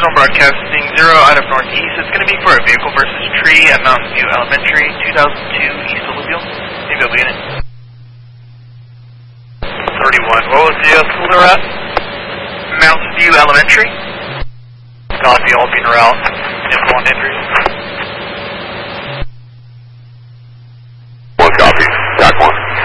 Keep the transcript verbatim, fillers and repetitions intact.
Visual broadcasting zero out of northeast. It's going to be for a vehicle versus tree at Mountain View Elementary, two thousand two East Louisville. Maybe I'll begin it. thirty-one. What was the uh, school they're at? Mountain View Elementary. Copy, all being route. Info on injuries.